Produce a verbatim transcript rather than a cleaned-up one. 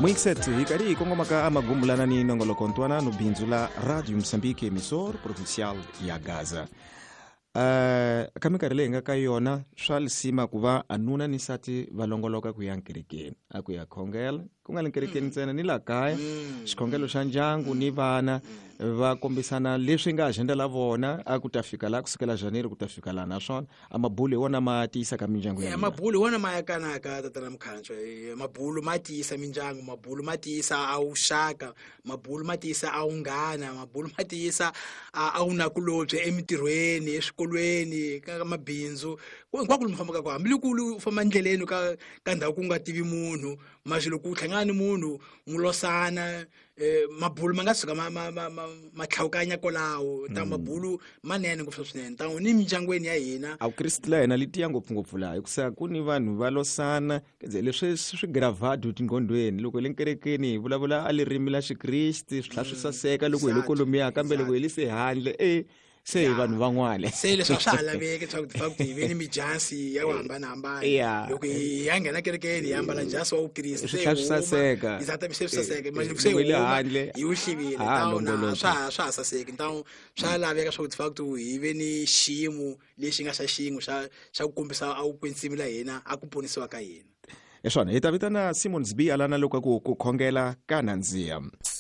Moikset hikari kongoma ka amagumulana ni nongoloko ntwana no bindzu la Radio Msambiki emisor provincial ya Gaza. Uh, kami karilenga ka yona swa lisima kuva anuna ni sati valongoloka ku ya nkerekeni aku ya khongela ku nga nkerekeni ntsena ni la kaya xikhongelo xa ndyangu ni vana va kombisana leswi nga ajenda la vona aku ta fika la kusukela January ku ta fika la naswona amabulu wona ma tiyisa ka mindyangu ya mabulu wona ma yakana ka tatana mkhantsho mabulu ma tiyisa mindyangu mabulu ma tiyisa awushaka mabulu ma tiyisa awunghana mabulu ma tiyisa awunakulobye emitirhweni eswikolweni ka mabindzu hinkwako mi fambaka kwa hambi ku famba ndleleni ka ka ndhawu ku nga tivi munhu maxilo ku tlhangani munhu mulosana mabulu ma nga suka ma ma ma tlhawukanya kolawo ta mabulu manene ngopfu swinene ta ni mindyangweni ya hina a Kristo la hina litiya ngopfungopfu la hikusa ku ni vanhu va losana leswi swi gravado tingondweni loko le nkerekeni vulavula a ririmi la Xikriste swi tlha swi saseka loko hi loko lomiya kambe loko hi lise handle eh se vanhu van'wana se leswi swa laveka swa ku fact hi veni mijansi ya ku hambana hambana loko hi ya nghena kerekeni hi ambala njasi wa uKristo swi tlha swi saseka izata swi saseka manje loko se hi handle hi uhlivile tawo swa swa saseka tawo swa laveka swa ku fact hi veni xiyimo lexi nga xa xingu xa xa ku kombisa a ku kwensimi la hina a ku ponisiwa ka hina eswona hi ta vitana Simon Zbi alana loko ku khongela ka nandziya.